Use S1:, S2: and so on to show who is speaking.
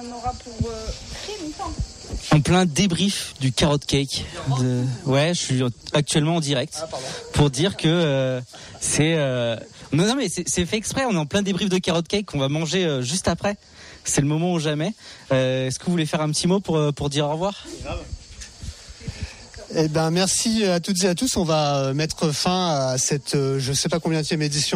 S1: en aura pour très longtemps.
S2: En plein débrief du Carrot Cake. Ouais, je suis actuellement en direct pour dire que c'est... Non, mais c'est fait exprès, on est en plein débrief de Carrot Cake qu'on va manger juste après. C'est le moment ou jamais. Est-ce que vous voulez faire un petit mot pour dire au revoir ?
S3: Eh ben, merci à toutes et à tous. On va mettre fin à cette, je sais pas combienième édition